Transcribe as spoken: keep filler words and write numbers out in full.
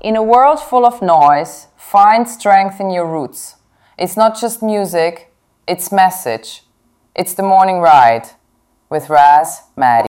In a world full of noise, find strength in your roots. It's not just music, it's message. It's the morning ride with Raz Maddie.